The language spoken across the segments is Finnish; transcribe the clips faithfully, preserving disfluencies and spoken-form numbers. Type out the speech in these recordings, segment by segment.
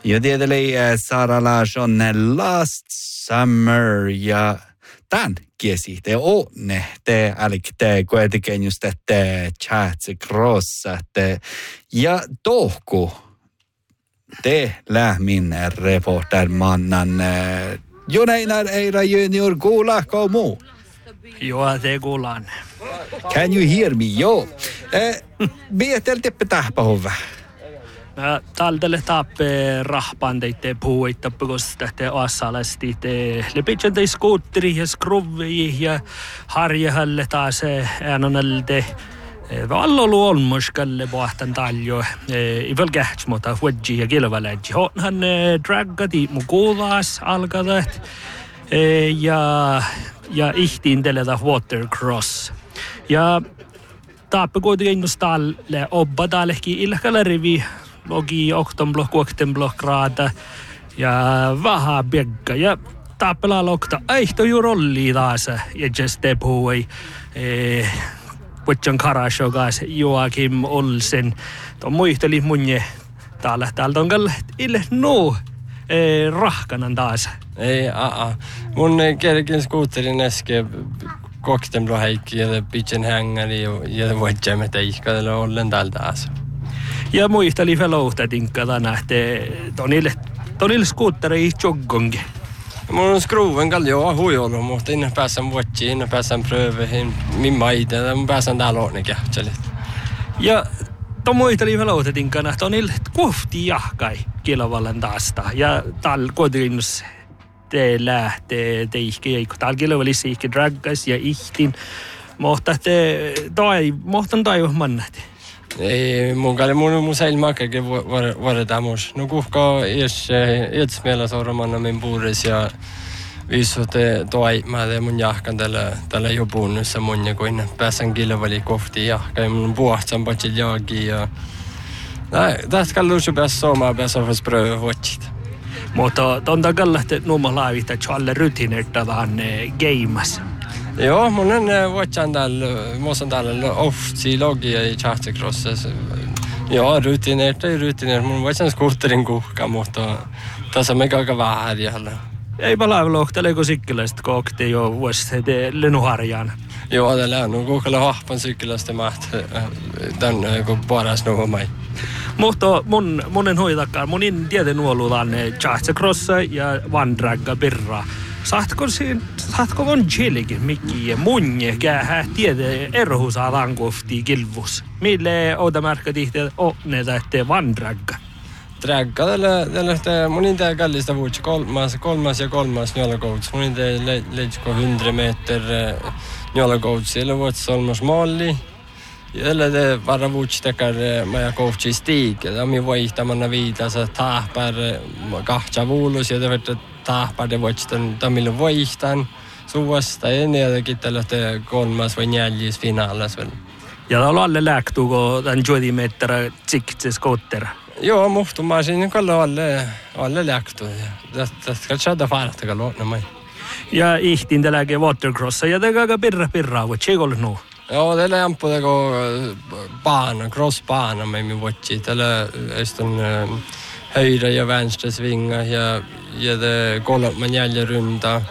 Ja tietysti Sara Larsson Last Summer ja tämän kiesi te onne te älk te kuitenkin just te chatsi crossa te ja tohku te lähmin reportermannan Juneinar Eira Junior kuulako muu? Joo, te kuulaan. Can you hear me? Joo. Eh, Mietel teppä tähpähovä. Taldelle tappe rahpan teitte puhuitta, because tähte asalesti te lepitsen tei skuutteri ja skruvi ja harjahalle taas äänonalde vallolu olmuskalle pohtan taljo i väl kähtsmota huodji ja kilvalädji. Hothan draggati mu kuulas alkadat ja ja ihtiin teleta watercross. Ja tappe kuitenkin talle obba tallehki ilkalla rivi logi oktonblok, kuoktenblok graada ja vähän biegga. Ja tappelaa lokta aihto ju rolli taas ja just te puhui Vuotjan Karashogas Joakim Olsen. Tuon muisteli munje täällä. Täältä on kyllä ille nuu rahkanan taas. Ei, aa. Mun kerkin skuutterin äsken koktenblok heikki ja pitchen hängäri ja vuotjan me teikkailla ollen täältä taas. Ja muisteli felouhta tinkkata nähte tonille, tonille skuutteri joggongi. Mun on skruven kall joo huijolu, mutta inne pääsen vuotsiin, inne pääsen prööveihin, min maita, ja mun pääsen täällä on kähtselit. Ja ton muisteli felouhta tinkkana, tonille kohti jahkai kilovallan taasta. Ja täällä kuitenkin te lähtee teihki, eikö täällä kilovallissa ihki draggas ja ihtin. Mutta te toi, mohtan toivon mannahti. Ei, mun kalle mun mun seilmakkekin vuodetaan mus. No kuhkaa ees edsmielä sormanna min puuris ja viisutte toi mä teen mun jahkan tällä tällä jopuunnussa mun ja kun pääsen kilvali kohti jahka ja mun puhtsan patsil jaagi ja tästä kalluus pääs soomaa pääs ofas pröö vuotsit. Mutta tonta kallahti nuuma laavita challe rutinerta vaan gamas. Joo, mun on vuotsan täällä, muosan täällä oftsi logia i chartercrossessa. Joo, rutineert ei rutineert. Mun vuotsan skuutterin kuhka, mutta tässä on mega aika vähän jäljellä. Ei palaa lohteleeko sikkiläistä kokti jo vuosi lennuharjaan. Joo, täällä on kuhkalla hahpan sikkiläistä maht. Tän kun paras nuomai. Mutta mun monen hoitakaan, mun en tiedä nuolutaan chartercrossa ja vandragga birraa. Saatko siinä, saatko on chilikin mikki ja munje käähä tiedä erhu saadaan kohti kilvus. Mille outamärkä tihti opneita, ettei vandragga? Dragga tällä, tällä mun inte kallista vuotsi kolmas, kolmas ja kolmas njolakouts. Mun inte leidsko hundra meter njolakouts. Eller vuotsi olmas malli. Eller det bara vuotsi tekar maja koutsi stiik. Tämä vaihtamanna viitasa tahpar kahtsa vuulus ja det tahpade vuotsi tamille vaihtan. Suosta ja niitä tällä kolmas vai neljäs finaalas vielä. Ja täällä alle läktuuko tämän juodi meträ tsikitse skotter? Joo, muhtumaa siinä kalla alle, alle läktu. Tästä katsotaan faarata kalloon mai. Ja ihtin tälläkin watercrossa ja täällä pirra pirraa, mutta se ei ollut nuu. Joo, tällä on amputako baana, crossbaana med min vuotsi. Tällä on höjra ja vänstra svinga ja, ja det kolmas neljä runda.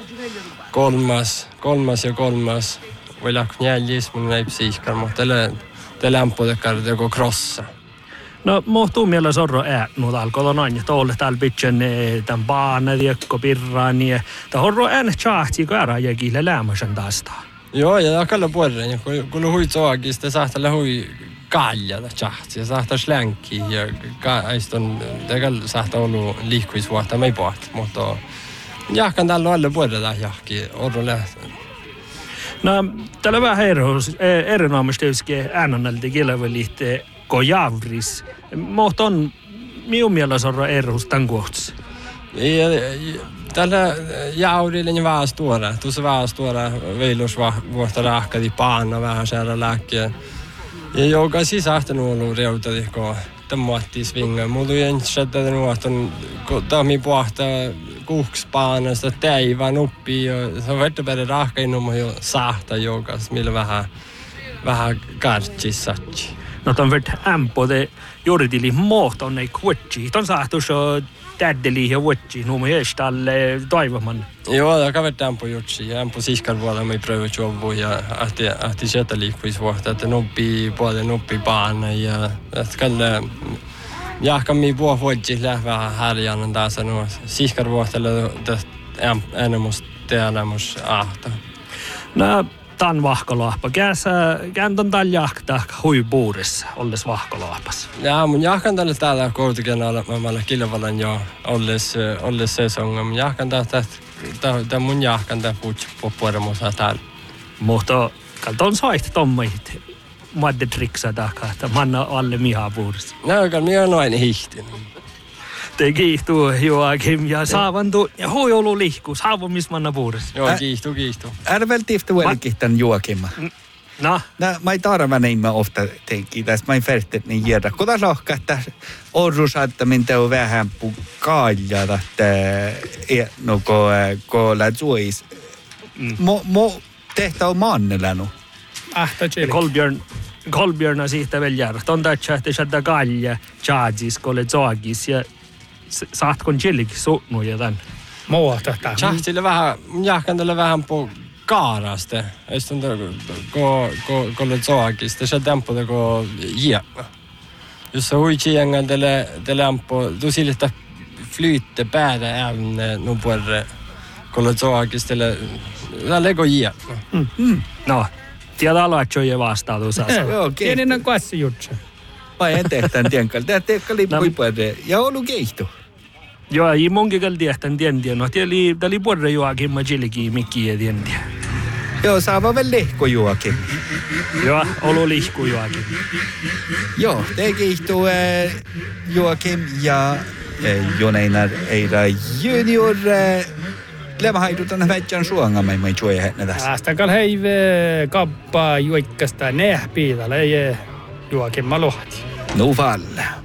Kolmas, kolmas ja kolmas. Voi läks neljäs, mun ei psiiskar, mutta tällä, tällä amputako teko crossa. No, mohtuu mielellä sorro ää, no alkoi noin, että olle täällä pitchen tämän baana, tiekko, pirraan, ja tämä horro ään tjahti, kun äära ja kiille lämmäsen tästä. Joo, ja kalla puolella, kun on hui soakin, sitten saattaa hui kaljata tjahti, ja saattaa slänki, ja aiston, tämä saattaa olla liikkuisvuotta, me ei pohti, mutta jahkan täällä alle puolella jahki, orro lähtee. No, täällä vähän erinomaisesti äänonnalti kileveliit kojavris. Mutta on minun mielestä on erhus tämän kohtaa. Tällä jaurilla on vähän stora. Tuossa vähän stora veilosvuotta rahkati paana vähän siellä lääkkiä. Ja joka sisähtänyt ollut reutati, kun tämä muotti svinga. Mulla ei ensin nuohtan, kun tämä pohtaa kuhkspaanasta teivän uppi. Se on vertapäin rahka innom jo saahta joukas, millä vähän, vähän kartsissatsi. No ton vart ämpo te juridili mohton nei kuotsi. Ton saatu so täddeli ja vuotsi nuuma jästalle toivoman. Joo, jag kan vara tempo jutsi. Tempo siskar vuoda mig pröva jobbu ja ahti ahti sieltä liikkuisvuotta, että noppi puolella noppi baana ja että kalle jahkan mi vuo vuotsi lähvä härjän taas no siskar vuottele enemus teelämus ahta. No tan vahkolahpa. Käsä kääntön tällä jahtaa huipuurissa olles vahkolahpas. Ja mun jahkan tällä täällä koulutuksen alla kilvalan jo olles olles sesonga. Mun jahkan tästä tää mun jahkan tää puutsi poppueremusa täällä. Mutta kalton soit tommait madde triksa takaa, että manna alle mihaa puurissa. No, kan minä noin hihtin. Te kiihtuu Joakim ja saavan tuu ja huijolu lihku saavan missä manna puurissa. Joo, kiihtuu, kiihtuu. Är tifta välkihtan Joakim? No. No, mä ei tarva neimmä ofta tenki tästä, mä en färtet niin järda. Kuta lohka, että orru saattaminen teo vähän pukailla, että no ko la juis. Mo, mo tehtä on maannelanu. Ahta chili. Kolbjörn, Kolbjörn siitä vielä järra. On tähtsä, että sieltä kalja, tjaadis, kolle zoagis ja saat kun chilikin suutnu ja tän. Muuta tätä. Tjahtille vähän, jahkan tälle vähän po kaaraste. Just on ko ko kolle zoagis. Se tempo ko jääpä. Jos on huitsi jängan tälle tälle ampo, du siltä flytte päätä även no puolre kolle zoagis tälle tälle ko jääpä. Mm. No. Tiedä aloa, että je vastaa tuossa. Joo, pienen on kassi jutsa. Mä en tehtään tienkal. Tää teekka lippui puolre. Ja olu keihtu. Joo, ei monkikal tehtään tientiä. No, tieli, tääli puolre Joakim mä chilikin mikkiä tientiä. Joo, saava vielä lehko Joakim. Joo, olu lihku Joakim. Joo, te keihtuu äh, Joakim ja äh, Jon-Einar Eira junior. Äh, Leva haidutan väitsän suonga mä ei juoja hetne tässä. Aastakal heive kappaa juikkasta nähpiidä leije Joakim mä lohti. No fall.